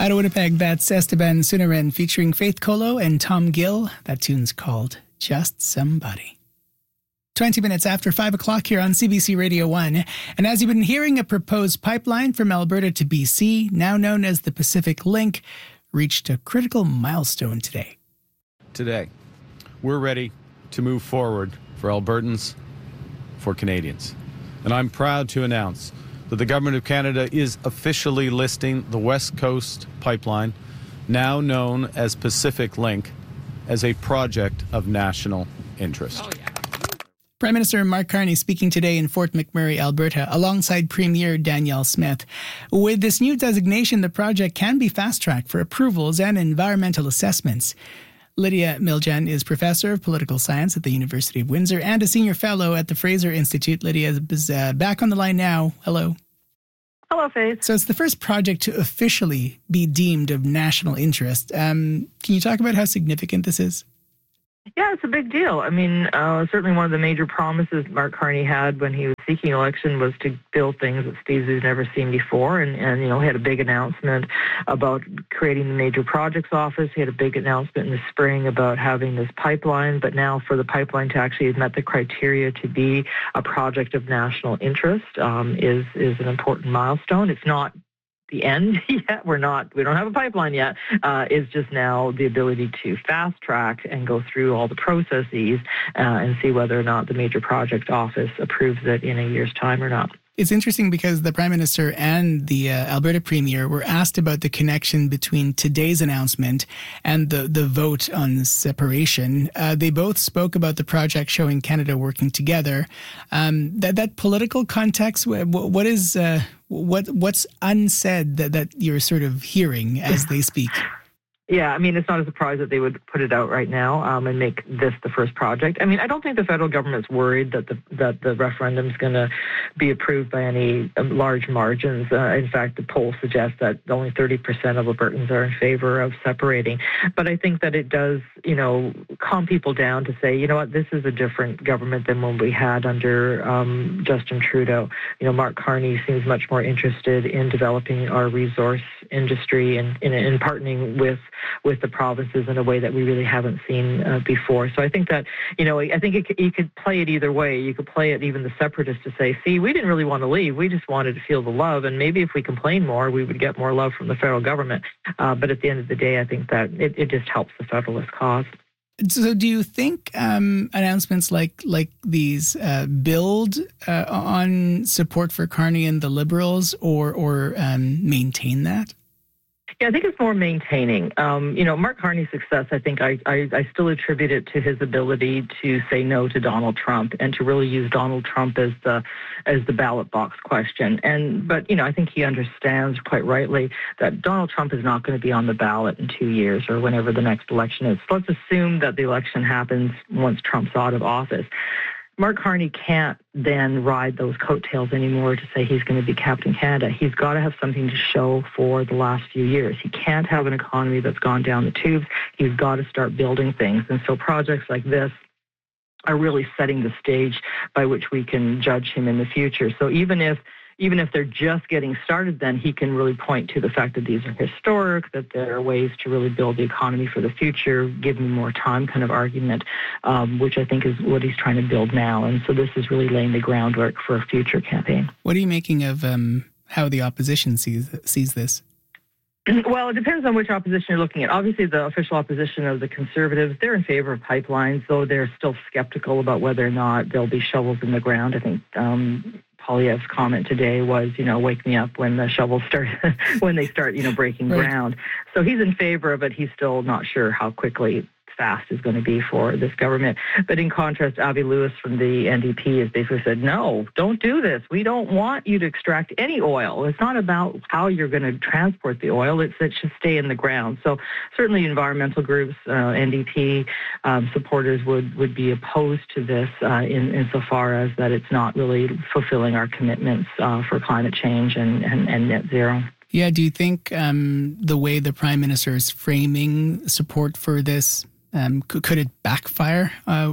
Out of Winnipeg, that's Esteban Sunaren featuring Faith Colo and Tom Gill. That tune's called Just Somebody. 20 minutes after 5 o'clock here on CBC Radio 1. And as you've been hearing, a proposed pipeline from Alberta to BC, now known as the Pacific Link, reached a critical milestone today. Today, we're ready to move forward for Albertans, for Canadians. And I'm proud to announce that the Government of Canada is officially listing the West Coast Pipeline, now known as Pacific Link, as a project of national interest. Oh, yeah. Prime Minister Mark Carney speaking today in Fort McMurray, Alberta, alongside Premier Danielle Smith. With this new designation, the project can be fast-tracked for approvals and environmental assessments. Lydia Miljan is Professor of Political Science at the University of Windsor and a Senior Fellow at the Fraser Institute. Lydia is back on the line now. Hello. Hello, Faith. So it's the first project to officially be deemed of national interest. Can you talk about how significant this is? Yeah, it's a big deal. I mean, certainly one of the major promises Mark Carney had when he was seeking election was to build things that Steve's never seen before. And he had a big announcement about creating the Major Projects Office. He had a big announcement in the spring about having this pipeline. But now for the pipeline to actually have met the criteria to be a project of national interest is an important milestone. It's not the end yet. We don't have a pipeline yet. Is just now the ability to fast track and go through all the processes and see whether or not the Major Project Office approves it in a year's time or not. It's interesting because the Prime Minister and the Alberta Premier were asked about the connection between today's announcement and the vote on separation. They both spoke about the project showing Canada working together. That political context, what's unsaid that you're sort of hearing as they speak? Yeah, I mean, it's not a surprise that they would put it out right now and make this the first project. I mean, I don't think the federal government's worried that the referendum's going to be approved by any large margins. In fact, the polls suggest that only 30% of Albertans are in favor of separating. But I think that it does, calm people down to say, you know what, this is a different government than when we had under Justin Trudeau. Mark Carney seems much more interested in developing our resource industry and in partnering with the provinces in a way that we really haven't seen before. So I think that, I think you could play it either way. You could play it, even the separatists, to say, see, we didn't really want to leave. We just wanted to feel the love. And maybe if we complain more, we would get more love from the federal government. But at the end of the day, I think that it just helps the Federalist cause. So do you think announcements like these build on support for Carney and the Liberals or maintain that? Yeah, I think it's more maintaining. Mark Carney's success, I think I still attribute it to his ability to say no to Donald Trump and to really use Donald Trump as the ballot box question. But I think he understands quite rightly that Donald Trump is not going to be on the ballot in 2 years or whenever the next election is. So let's assume that the election happens once Trump's out of office. Mark Carney can't then ride those coattails anymore to say he's going to be Captain Canada. He's got to have something to show for the last few years. He can't have an economy that's gone down the tubes. He's got to start building things. And so projects like this are really setting the stage by which we can judge him in the future. So even if they're just getting started, then he can really point to the fact that these are historic, that there are ways to really build the economy for the future, give me more time kind of argument, which I think is what he's trying to build now. And so this is really laying the groundwork for a future campaign. What are you making of how the opposition sees this? Well, it depends on which opposition you're looking at. Obviously, the official opposition of the Conservatives, they're in favor of pipelines, though they're still skeptical about whether or not there'll be shovels in the ground. I think Poilievre's comment today was, wake me up when the shovels start, when they start, breaking ground. So he's in favor of it. He's still not sure how fast is going to be for this government. But in contrast, Avi Lewis from the NDP has basically said, no, don't do this. We don't want you to extract any oil. It's not about how you're going to transport the oil. It should stay in the ground. So certainly environmental groups, NDP supporters would be opposed to this insofar as that it's not really fulfilling our commitments for climate change and net zero. Yeah, do you think the way the Prime Minister is framing support for this, could it backfire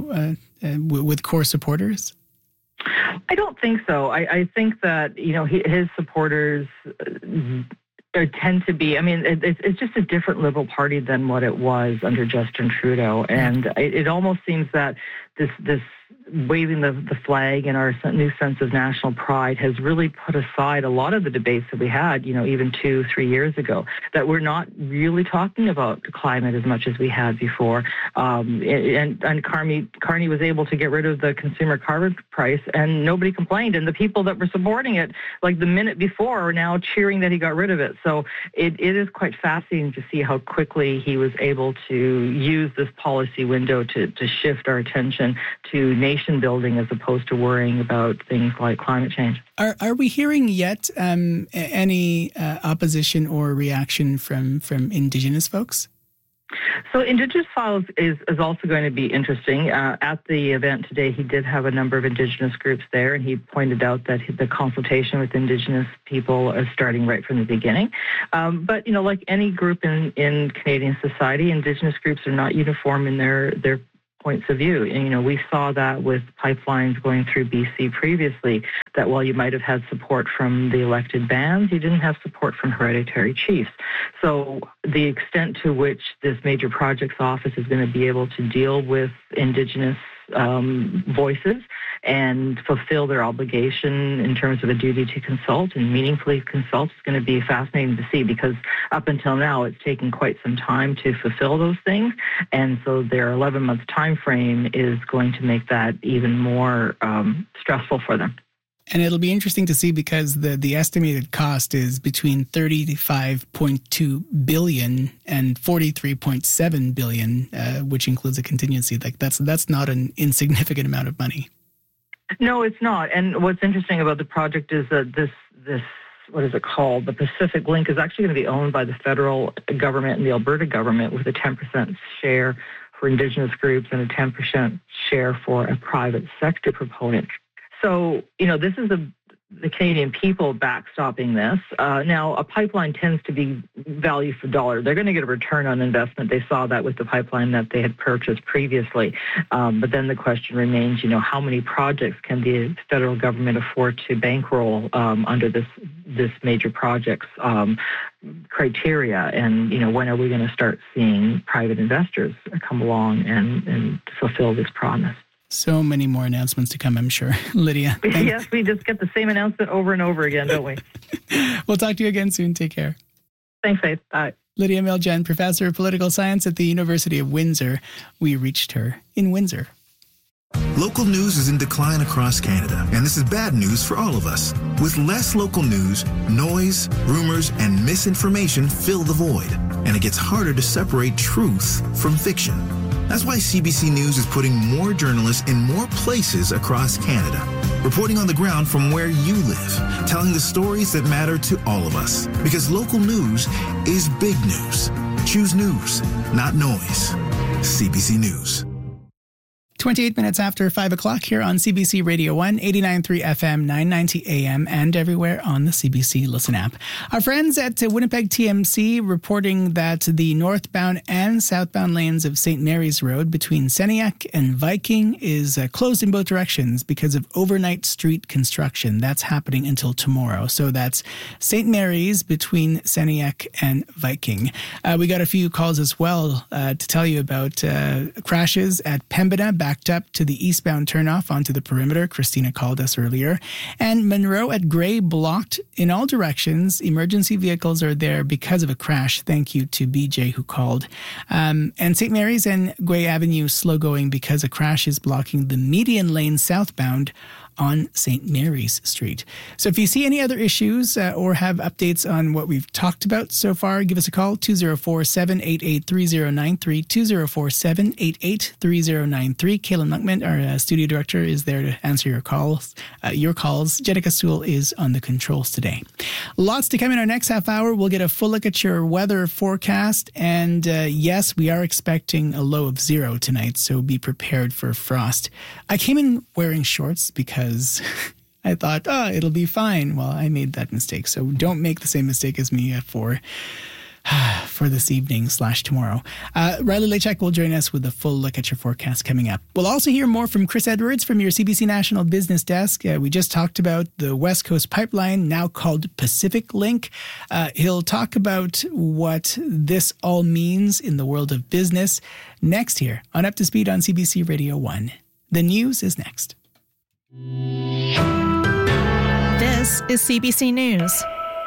with core supporters? I don't think so. I think that, his supporters tend to be. I mean, it's just a different Liberal Party than what it was under Justin Trudeau, and it almost seems that this waving the flag and our new sense of national pride has really put aside a lot of the debates that we had, even 2-3 years ago, that we're not really talking about climate as much as we had before. And Carney was able to get rid of the consumer carbon price, and nobody complained. And the people that were supporting it, like the minute before, are now cheering that he got rid of it. So it is quite fascinating to see how quickly he was able to use this policy window to shift our attention to nation building as opposed to worrying about things like climate change. Are we hearing yet any opposition or reaction from Indigenous folks? So Indigenous Files is also going to be interesting. At the event today, he did have a number of Indigenous groups there, and he pointed out that the consultation with Indigenous people is starting right from the beginning. But, like any group in Canadian society, Indigenous groups are not uniform in their points of view. And, we saw that with pipelines going through BC previously, that while you might have had support from the elected bands, you didn't have support from hereditary chiefs. So the extent to which this major projects office is going to be able to deal with Indigenous voices and fulfill their obligation in terms of a duty to consult and meaningfully consult is going to be fascinating to see, because up until now it's taken quite some time to fulfill those things, and so their 11-month time frame is going to make that even more stressful for them. And it'll be interesting to see, because the estimated cost is between $35.2 billion and $43.7 billion, which includes a contingency. Like that's not an insignificant amount of money. No, it's not. And what's interesting about the project is that this what is it called? The Pacific Link is actually going to be owned by the federal government and the Alberta government, with a 10% share for Indigenous groups and a 10% share for a private sector proponent. So, this is the Canadian people backstopping this. Now, a pipeline tends to be value for dollar. They're going to get a return on investment. They saw that with the pipeline that they had purchased previously. But then the question remains, how many projects can the federal government afford to bankroll under this major projects criteria? And, when are we going to start seeing private investors come along and fulfill this promise? So many more announcements to come, I'm sure. Lydia. Yes, we just get the same announcement over and over again, don't we? We'll talk to you again soon. Take care. Thanks, Faith. Bye. Lydia Miljan, Professor of Political Science at the University of Windsor. We reached her in Windsor. Local news is in decline across Canada, and this is bad news for all of us. With less local news, noise, rumors, and misinformation fill the void, and it gets harder to separate truth from fiction. That's why CBC News is putting more journalists in more places across Canada, reporting on the ground from where you live, telling the stories that matter to all of us. Because local news is big news. Choose news, not noise. CBC News. 28 minutes after 5 o'clock here on CBC Radio 1, 89.3 FM, 990 AM, and everywhere on the CBC Listen app. Our friends at Winnipeg TMC reporting that the northbound and southbound lanes of St. Mary's Road between Seneca and Viking is closed in both directions because of overnight street construction. That's happening until tomorrow. So that's St. Mary's between Seneca and Viking. We got a few calls as well to tell you about crashes at Pembina, backed up to the eastbound turnoff onto the perimeter. Christina called us earlier. And Monroe at Gray blocked in all directions. Emergency vehicles are there because of a crash. Thank you to BJ who called. And St. Mary's and Guay Avenue slow going because a crash is blocking the median lane southbound on St. Mary's Street. So if you see any other issues or have updates on what we've talked about so far, give us a call, 204-788-3093, 204-788-3093. Kaylin Luckman, our studio director, is there to answer your calls. Jenica Sewell is on the controls today. Lots to come in our next half hour. We'll get a full look at your weather forecast. And yes, we are expecting a low of 0 tonight, so be prepared for frost. I came in wearing shorts because I thought, it'll be fine. Well, I made that mistake. So don't make the same mistake as me for for this evening/tomorrow. Riley Lechak will join us with a full look at your forecast coming up. We'll also hear more from Chris Edwards from your CBC National Business Desk. We just talked about the West Coast Pipeline, now called Pacific Link. He'll talk about what this all means in the world of business next here on Up to Speed on CBC Radio 1. The news is next. This is CBC News.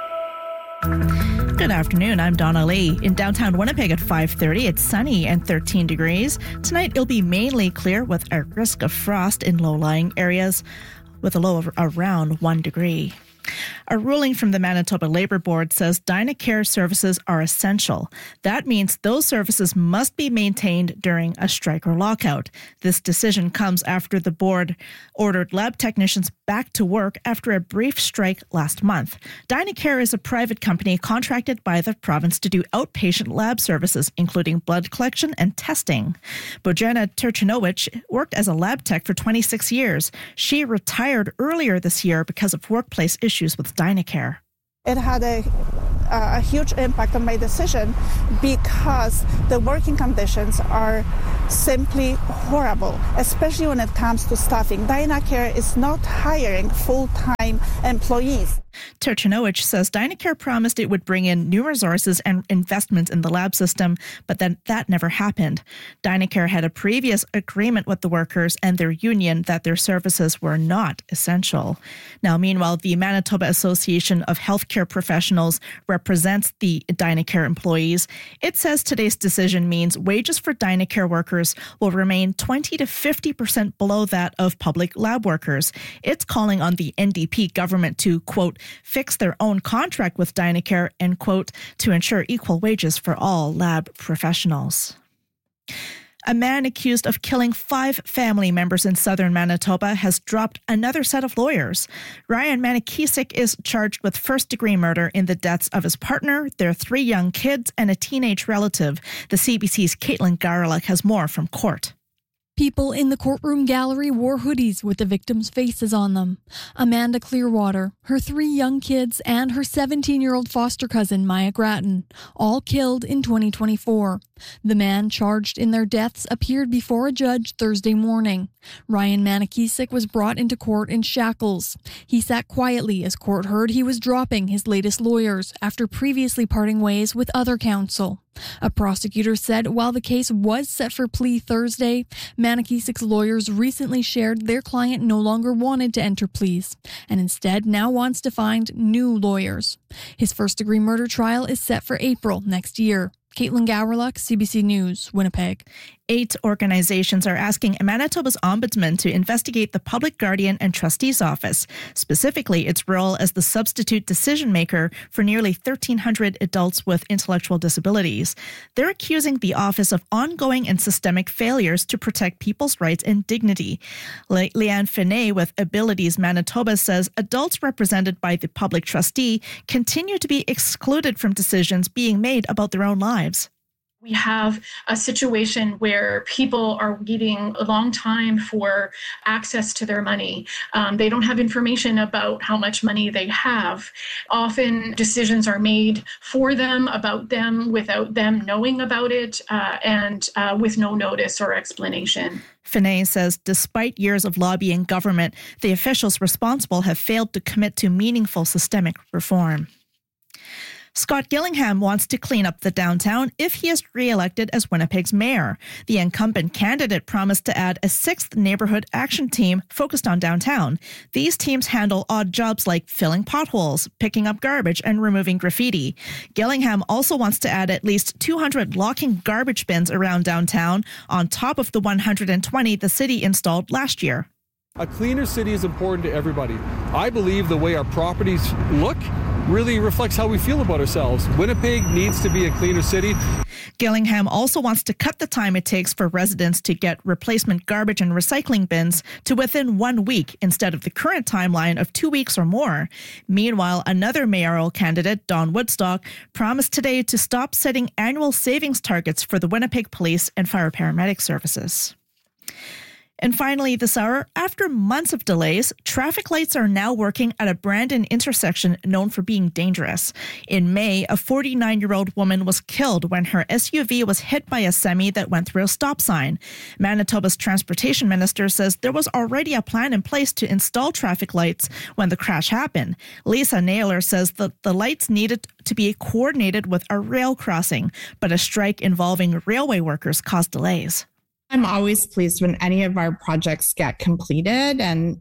Good afternoon, I'm Donna Lee. In downtown Winnipeg at 5:30, it's sunny and 13 degrees. Tonight it'll be mainly clear with a risk of frost in low-lying areas with a low of around 1 degree. A ruling from the Manitoba Labour Board says Dynacare services are essential. That means those services must be maintained during a strike or lockout. This decision comes after the board ordered lab technicians back to work after a brief strike last month. Dynacare is a private company contracted by the province to do outpatient lab services, including blood collection and testing. Bojana Turchinowicz worked as a lab tech for 26 years. She retired earlier this year because of workplace issues with Dynacare. It had a huge impact on my decision because the working conditions are simply horrible, especially when it comes to staffing. Dynacare is not hiring full-time employees. Turchinowicz says Dynacare promised it would bring in new resources and investments in the lab system, but then that never happened. Dynacare had a previous agreement with the workers and their union that their services were not essential. Now, meanwhile, the Manitoba Association of Healthcare Professionals represents the Dynacare employees. It says today's decision means wages for Dynacare workers will remain 20 to 50% below that of public lab workers. It's calling on the NDP government to, quote, fix their own contract with Dynacare, end quote, to ensure equal wages for all lab professionals. A man accused of killing 5 family members in southern Manitoba has dropped another set of lawyers. Ryan Manikisik is charged with first-degree murder in the deaths of his partner, their 3 young kids, and a teenage relative. The CBC's Caitlin Garlick has more from court. People in the courtroom gallery wore hoodies with the victims' faces on them. Amanda Clearwater, her 3 young kids, and her 17-year-old foster cousin, Maya Grattan, all killed in 2024. The man charged in their deaths appeared before a judge Thursday morning. Ryan Manikisik was brought into court in shackles. He sat quietly as court heard he was dropping his latest lawyers after previously parting ways with other counsel. A prosecutor said while the case was set for plea Thursday, Manikisik's lawyers recently shared their client no longer wanted to enter pleas and instead now wants to find new lawyers. His first-degree murder trial is set for April next year. Caitlin Gowerluck, CBC News, Winnipeg. 8 organizations are asking Manitoba's ombudsman to investigate the Public Guardian and Trustee's Office, specifically its role as the substitute decision-maker for nearly 1,300 adults with intellectual disabilities. They're accusing the office of ongoing and systemic failures to protect people's rights and dignity. Leanne Finney with Abilities Manitoba says adults represented by the public trustee continue to be excluded from decisions being made about their own lives. We have a situation where people are waiting a long time for access to their money. They don't have information about how much money they have. Often decisions are made for them, about them, without them knowing about it, and with no notice or explanation. Finney says despite years of lobbying government, the officials responsible have failed to commit to meaningful systemic reform. Scott Gillingham wants to clean up the downtown if he is re-elected as Winnipeg's mayor. The incumbent candidate promised to add a 6th neighborhood action team focused on downtown. These teams handle odd jobs like filling potholes, picking up garbage, and removing graffiti. Gillingham also wants to add at least 200 locking garbage bins around downtown on top of the 120 the city installed last year. A cleaner city is important to everybody. I believe the way our properties look really reflects how we feel about ourselves. Winnipeg needs to be a cleaner city. Gillingham also wants to cut the time it takes for residents to get replacement garbage and recycling bins to within 1 week instead of the current timeline of 2 weeks or more. Meanwhile, another mayoral candidate, Don Woodstock, promised today to stop setting annual savings targets for the Winnipeg Police and Fire Paramedic Services. And finally, this hour, after months of delays, traffic lights are now working at a Brandon intersection known for being dangerous. In May, a 49-year-old woman was killed when her SUV was hit by a semi that went through a stop sign. Manitoba's transportation minister says there was already a plan in place to install traffic lights when the crash happened. Lisa Naylor says that the lights needed to be coordinated with a rail crossing, but a strike involving railway workers caused delays. I'm always pleased when any of our projects get completed, and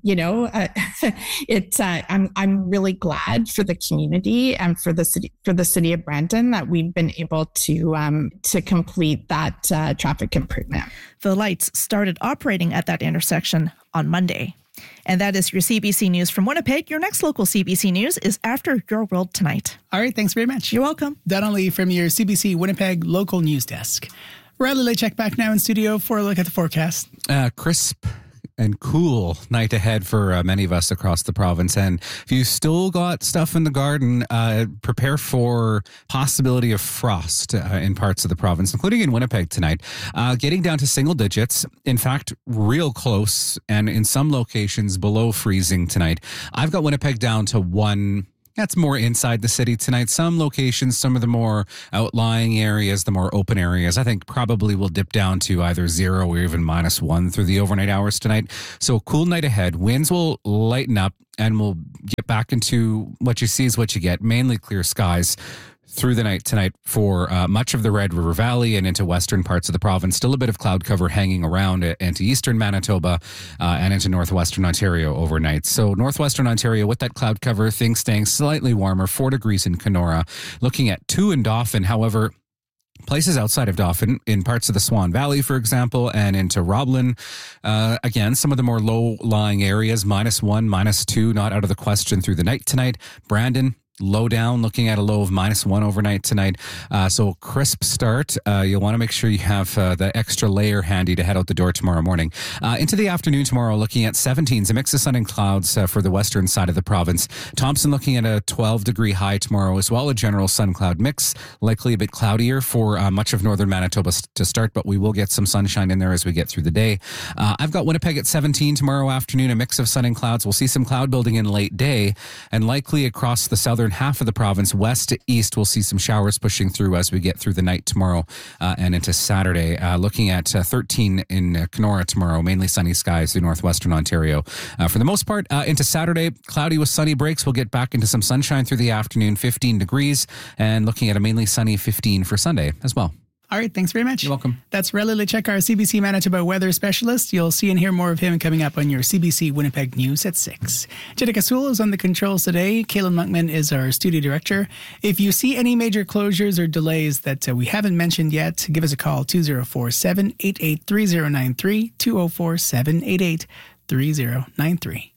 I'm really glad for the community and for the city of Brandon that we've been able to complete that traffic improvement. The lights started operating at that intersection on Monday. And that is your CBC News from Winnipeg. Your next local CBC News is after Your World Tonight. All right, thanks very much. You're welcome. Donnelly from your CBC Winnipeg local news desk. Riley Lechek back now in studio for a look at the forecast. Crisp and cool night ahead for many of us across the province. And if you still got stuff in the garden, prepare for possibility of frost in parts of the province, including in Winnipeg tonight. Getting down to single digits, in fact, real close, and in some locations below freezing tonight. I've got Winnipeg down to 1. That's more inside the city tonight. Some locations, some of the more outlying areas, the more open areas, I think probably will dip down to either 0 or even -1 through the overnight hours tonight. So cool night ahead. Winds will lighten up and we'll get back into what you see is what you get. Mainly clear skies through the night tonight for much of the Red River Valley and into western parts of the province. Still a bit of cloud cover hanging around into eastern Manitoba and into northwestern Ontario overnight. So northwestern Ontario with that cloud cover, things staying slightly warmer, 4 degrees in Kenora, looking at 2 in Dauphin. However, places outside of Dauphin, in parts of the Swan Valley, for example, and into Roblin, again, some of the more low-lying areas, -1, -2, not out of the question through the night tonight. Brandon, low down, looking at a low of -1 overnight tonight. So crisp start. You'll want to make sure you have the extra layer handy to head out the door tomorrow morning. Into the afternoon tomorrow, looking at 17s, a mix of sun and clouds for the western side of the province. Thompson looking at a 12-degree high tomorrow as well, a general sun-cloud mix. Likely a bit cloudier for much of northern Manitoba to start, but we will get some sunshine in there as we get through the day. I've got Winnipeg at 17 tomorrow afternoon, a mix of sun and clouds. We'll see some cloud building in late day, and likely across the southern half of the province, west to east, we'll see some showers pushing through as we get through the night tomorrow and into Saturday. Looking at 13 in Kenora tomorrow, mainly sunny skies through northwestern Ontario. For the most part, into Saturday, cloudy with sunny breaks. We'll get back into some sunshine through the afternoon, 15 degrees, and looking at a mainly sunny 15 for Sunday as well. All right, thanks very much. You're welcome. That's Riley Lechek, our CBC Manitoba weather specialist. You'll see and hear more of him coming up on your CBC Winnipeg News at 6. Jenica Sewell is on the controls today. Kaylin Monkman is our studio director. If you see any major closures or delays that we haven't mentioned yet, give us a call, 204-788-3093, 204-788-3093.